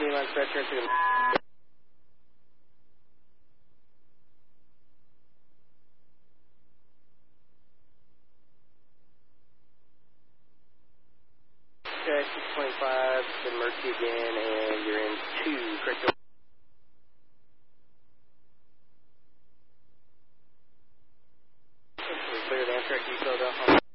line stretch turn to the... Okay, 625, the Mercy again, and you're in 2, correct? Clear the Amtrak detail down.